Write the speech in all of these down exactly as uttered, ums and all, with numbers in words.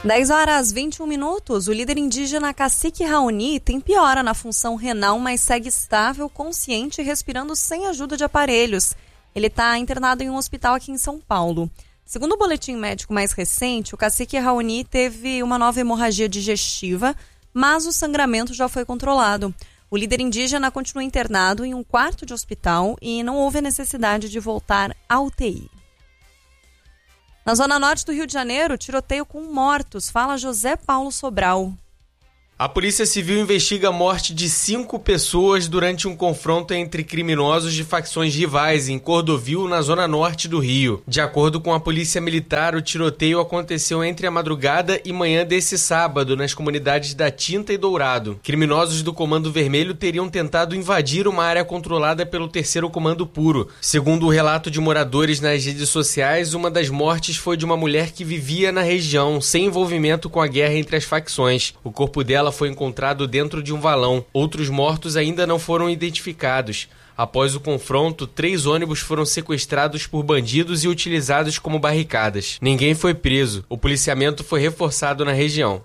dez horas e vinte e um minutos, o líder indígena Cacique Raoni tem piora na função renal, mas segue estável, consciente e respirando sem ajuda de aparelhos. Ele está internado em um hospital aqui em São Paulo. Segundo o boletim médico mais recente, o Cacique Raoni teve uma nova hemorragia digestiva, mas o sangramento já foi controlado. O líder indígena continua internado em um quarto de hospital e não houve necessidade de voltar à U T I. Na zona norte do Rio de Janeiro, tiroteio com mortos. Fala José Paulo Sobral. A Polícia Civil investiga a morte de cinco pessoas durante um confronto entre criminosos de facções rivais em Cordovil, na zona norte do Rio. De acordo com a Polícia Militar, o tiroteio aconteceu entre a madrugada e manhã desse sábado, nas comunidades da Tinta e Dourado. Criminosos do Comando Vermelho teriam tentado invadir uma área controlada pelo terceiro Comando Puro. Segundo o relato de moradores nas redes sociais, uma das mortes foi de uma mulher que vivia na região, sem envolvimento com a guerra entre as facções. O corpo dela foi encontrado dentro de um valão. Outros mortos ainda não foram identificados. Após o confronto, três ônibus foram sequestrados por bandidos e utilizados como barricadas. Ninguém foi preso. O policiamento foi reforçado na região.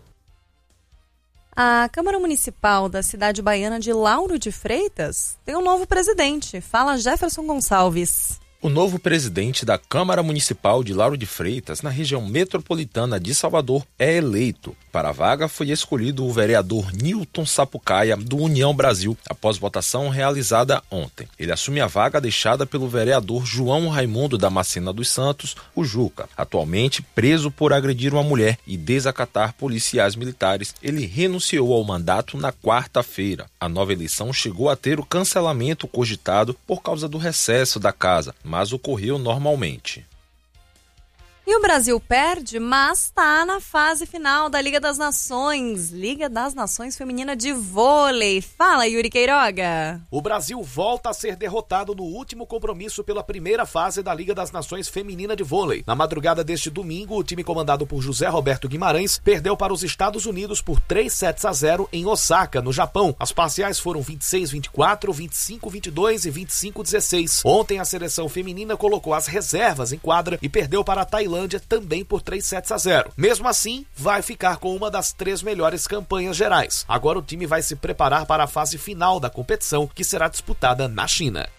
A Câmara Municipal da cidade baiana de Lauro de Freitas tem um novo presidente. Fala Jefferson Gonçalves. O novo presidente da Câmara Municipal de Lauro de Freitas, na região metropolitana de Salvador, é eleito. Para a vaga foi escolhido o vereador Nilton Sapucaia, do União Brasil, após votação realizada ontem. Ele assume a vaga deixada pelo vereador João Raimundo Damascena dos Santos, o Juca. Atualmente preso por agredir uma mulher e desacatar policiais militares, ele renunciou ao mandato na quarta-feira. A nova eleição chegou a ter o cancelamento cogitado por causa do recesso da casa, mas ocorreu normalmente. E o Brasil perde, mas está na fase final da Liga das Nações. Liga das Nações Feminina de Vôlei. Fala, Yuri Queiroga. O Brasil volta a ser derrotado no último compromisso pela primeira fase da Liga das Nações Feminina de Vôlei. Na madrugada deste domingo, o time comandado por José Roberto Guimarães perdeu para os Estados Unidos por três sets a zero em Osaka, no Japão. As parciais foram vinte e seis a vinte e quatro, vinte e cinco a vinte e dois e vinte e cinco a dezesseis. Ontem, a seleção feminina colocou as reservas em quadra e perdeu para a Tailândia também por três sets a zero. Mesmo assim, vai ficar com uma das três melhores campanhas gerais. Agora o time vai se preparar para a fase final da competição, que será disputada na China.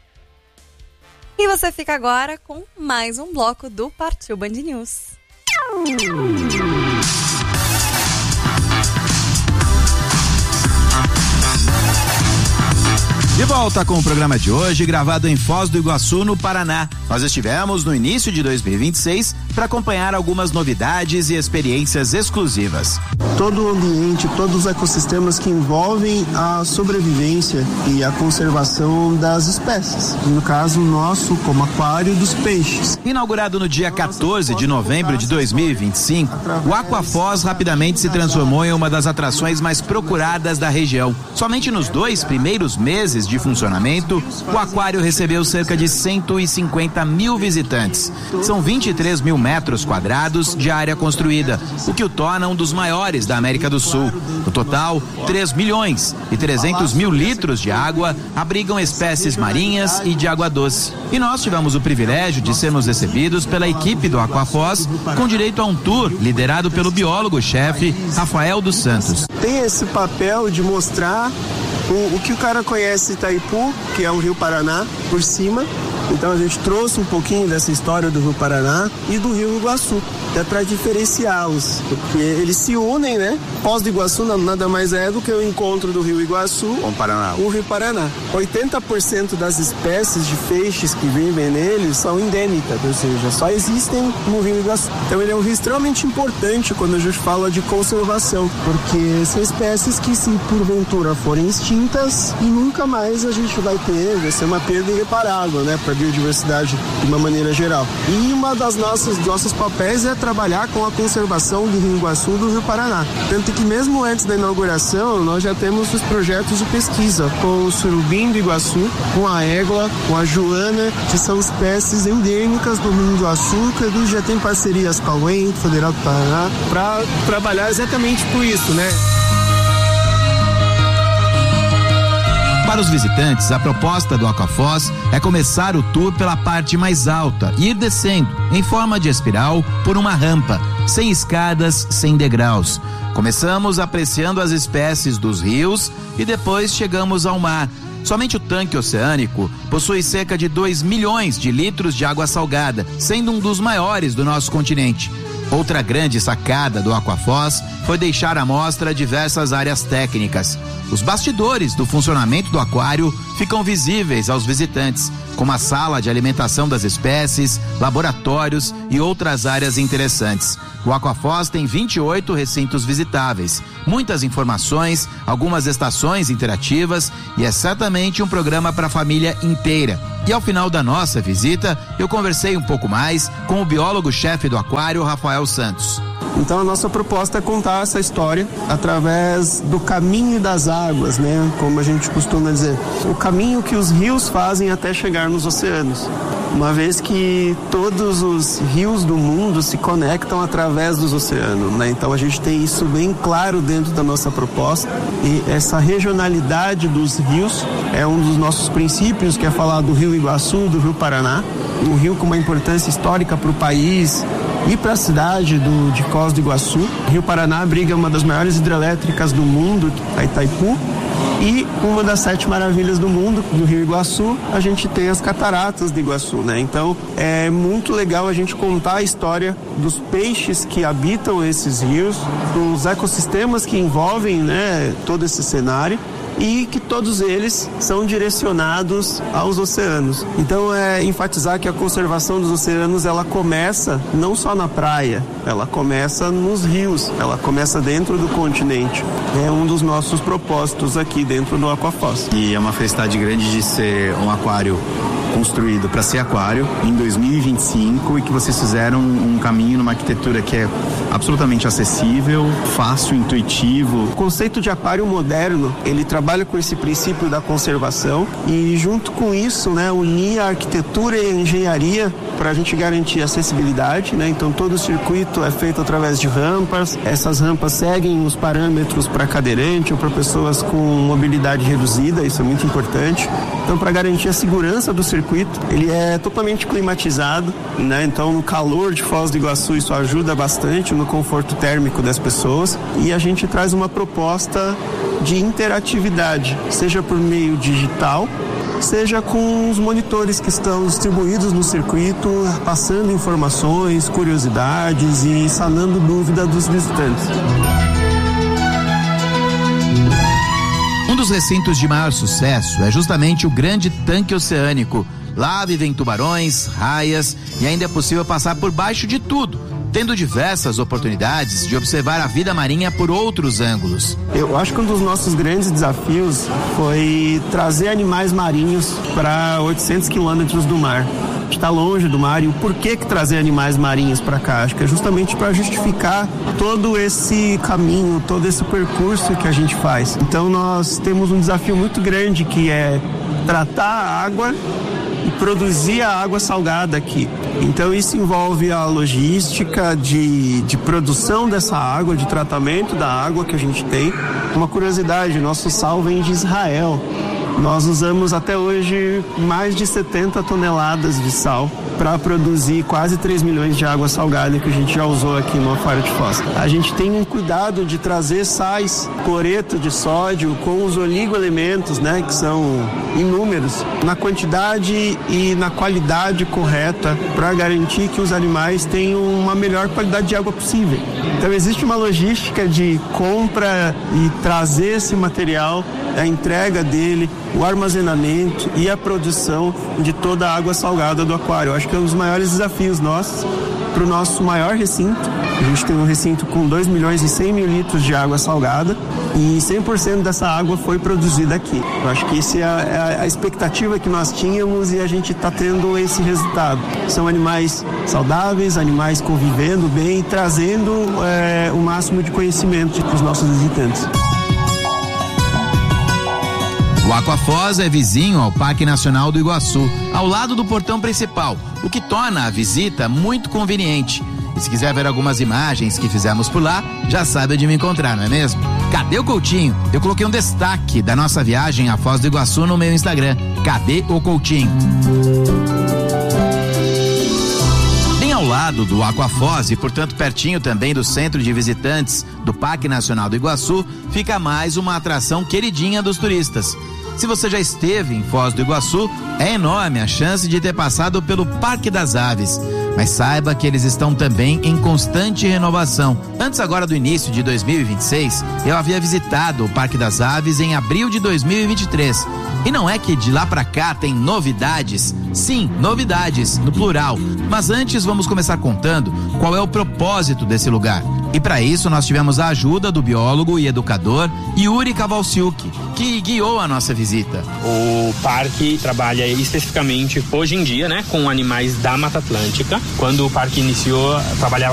E você fica agora com mais um bloco do Partiu Band News. De volta com o programa de hoje, gravado em Foz do Iguaçu, no Paraná. Nós estivemos no início de dois mil e vinte e seis para acompanhar algumas novidades e experiências exclusivas. Todo o ambiente, todos os ecossistemas que envolvem a sobrevivência e a conservação das espécies. No caso nosso, como aquário dos peixes. Inaugurado no dia quatorze de novembro de dois mil e vinte e cinco, o Aquafoz rapidamente se transformou em uma das atrações mais procuradas da região. Somente nos dois primeiros meses de funcionamento, o aquário recebeu cerca de cento e cinquenta mil visitantes. São vinte e três mil metros quadrados de área construída, o que o torna um dos maiores da América do Sul. No total, três milhões e trezentos mil litros de água abrigam espécies marinhas e de água doce. E nós tivemos o privilégio de sermos recebidos pela equipe do Aquafoz, com direito a um tour liderado pelo biólogo-chefe Rafael dos Santos. Tem esse papel de mostrar O, o que o cara conhece Itaipu, que é o Rio Paraná, por cima. Então a gente trouxe um pouquinho dessa história do Rio Paraná e do Rio Iguaçu, até para diferenciá-los, porque eles se unem, né? Foz do Iguaçu nada mais é do que o encontro do Rio Iguaçu com o Paraná. O Rio Paraná. oitenta por cento das espécies de peixes que vivem nele são endêmicas, ou seja, só existem no Rio Iguaçu. Então ele é um rio extremamente importante quando a gente fala de conservação, porque são espécies que, se porventura forem extintas, e nunca mais a gente vai ter, vai ser uma perda irreparável, né, para a biodiversidade de uma maneira geral. E uma das nossas nossos papéis é trabalhar com a conservação do Rio Iguaçu e do Rio Paraná. Tanto que mesmo antes da inauguração, nós já temos os projetos de pesquisa com o surubim do Iguaçu, com a égua, com a joana, que são espécies endêmicas do Rio Iguaçu, que a gente já tem parcerias com a U E M, Federal do Paraná, para trabalhar exatamente por isso, né? Para os visitantes, a proposta do Aquafoz é começar o tour pela parte mais alta e ir descendo, em forma de espiral, por uma rampa, sem escadas, sem degraus. Começamos apreciando as espécies dos rios e depois chegamos ao mar. Somente o tanque oceânico possui cerca de dois milhões de litros de água salgada, sendo um dos maiores do nosso continente. Outra grande sacada do Aquafoz foi deixar à mostra diversas áreas técnicas. Os bastidores do funcionamento do aquário ficam visíveis aos visitantes, como a sala de alimentação das espécies, laboratórios e outras áreas interessantes. O Aquafoz tem vinte e oito recintos visitáveis, muitas informações, algumas estações interativas e é certamente um programa para a família inteira. E ao final da nossa visita, eu conversei um pouco mais com o biólogo-chefe do aquário, Rafael Santos. Então a nossa proposta é contar essa história através do caminho das águas, né? Como a gente costuma dizer, o caminho que os rios fazem até chegar nos oceanos. Uma vez que todos os rios do mundo se conectam através dos oceanos, né? Então a gente tem isso bem claro dentro da nossa proposta e essa regionalidade dos rios é um dos nossos princípios, que é falar do Rio Iguaçu, do Rio Paraná, um rio com uma importância histórica para o país e para a cidade do, de Foz do Iguaçu. O Rio Paraná abriga uma das maiores hidrelétricas do mundo, a Itaipu, e uma das sete maravilhas do mundo, do Rio Iguaçu, a gente tem as cataratas do Iguaçu, né? Então é muito legal a gente contar a história dos peixes que habitam esses rios, dos ecossistemas que envolvem, né, todo esse cenário, e que todos eles são direcionados aos oceanos. Então é enfatizar que a conservação dos oceanos, ela começa não só na praia, ela começa nos rios, ela começa dentro do continente. É um dos nossos propósitos aqui dentro do Aquafoz. E é uma felicidade grande de ser um aquário construído para ser aquário em dois mil e vinte e cinco e que vocês fizeram um caminho numa arquitetura que é absolutamente acessível, fácil, intuitivo. O conceito de aquário moderno, ele trabalha com esse princípio da conservação e junto com isso, né, unir a arquitetura e a engenharia para a gente garantir acessibilidade, né? Então todo o circuito é feito através de rampas, essas rampas seguem os parâmetros para cadeirante ou para pessoas com mobilidade reduzida, isso é muito importante. Então para garantir a segurança do circuito, ele é totalmente climatizado, né? Então no calor de Foz do Iguaçu isso ajuda bastante no conforto térmico das pessoas e a gente traz uma proposta de interatividade, seja por meio digital, seja com os monitores que estão distribuídos no circuito, passando informações, curiosidades e sanando dúvida dos visitantes. Um dos recintos de maior sucesso é justamente o grande tanque oceânico. Lá vivem tubarões, raias e ainda é possível passar por baixo de tudo, tendo diversas oportunidades de observar a vida marinha por outros ângulos. Eu acho que um dos nossos grandes desafios foi trazer animais marinhos para oitocentos quilômetros do mar. Está longe do mar e o porquê que trazer animais marinhos para cá? Acho que é justamente para justificar todo esse caminho, todo esse percurso que a gente faz. Então nós temos um desafio muito grande que é tratar a água e produzir a água salgada aqui. Então isso envolve a logística de, de produção dessa água, de tratamento da água que a gente tem. Uma curiosidade, nosso sal vem de Israel. Nós usamos até hoje mais de setenta toneladas de sal para produzir quase três milhões de água salgada que a gente já usou aqui no aquário de Foz. A gente tem um cuidado de trazer sais, cloreto de sódio com os oligoelementos, né, que são inúmeros, na quantidade e na qualidade correta para garantir que os animais tenham uma melhor qualidade de água possível. Então existe uma logística de compra e trazer esse material, a entrega dele, o armazenamento e a produção de toda a água salgada do aquário. Eu acho que é um dos maiores desafios nossos para o nosso maior recinto. A gente tem um recinto com dois milhões e cem mil litros de água salgada e cem por cento dessa água foi produzida aqui. Eu acho que essa é a, a expectativa que nós tínhamos e a gente está tendo esse resultado. São animais saudáveis, animais convivendo bem, trazendo é, o máximo de conhecimento para os nossos visitantes. O Aquafoz é vizinho ao Parque Nacional do Iguaçu, ao lado do portão principal, o que torna a visita muito conveniente. E se quiser ver algumas imagens que fizemos por lá, já sabe onde me encontrar, não é mesmo? Cadê o Coutinho? Eu coloquei um destaque da nossa viagem a Foz do Iguaçu no meu Instagram. Cadê o Coutinho? Bem ao ao lado do Aquafoz e, portanto, pertinho também do centro de visitantes do Parque Nacional do Iguaçu, fica mais uma atração queridinha dos turistas. Se você já esteve em Foz do Iguaçu, é enorme a chance de ter passado pelo Parque das Aves. Mas saiba que eles estão também em constante renovação. Antes agora do início de dois mil e vinte e seis, eu havia visitado o Parque das Aves em abril de dois mil e vinte e três. E não é que de lá pra cá tem novidades? Sim, novidades, no plural. Mas antes vamos começar contando qual é o propósito desse lugar. E para isso nós tivemos a ajuda do biólogo e educador Yuri Kavalsiuk, que guiou a nossa visita. O parque trabalha especificamente hoje em dia, né, com animais da Mata Atlântica. Quando o parque iniciou, trabalhava